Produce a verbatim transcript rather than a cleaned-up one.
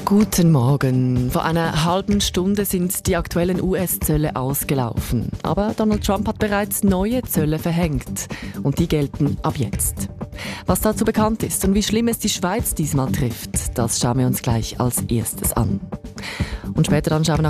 Guten Morgen. Vor einer halben Stunde sind die aktuellen U S-Zölle ausgelaufen. Aber Donald Trump hat bereits neue Zölle verhängt. Und die gelten ab jetzt. Was dazu bekannt ist und wie schlimm es die Schweiz diesmal trifft, das schauen wir uns gleich als erstes an. Und später dann schauen wir nach